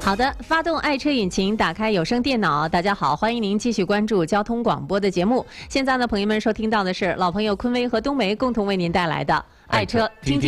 好的，发动爱车引擎，打开有声电脑。大家好，欢迎您继续关注交通广播的节目。现在呢，朋友们收听到的是老朋友坤威和冬梅共同为您带来的爱车听听。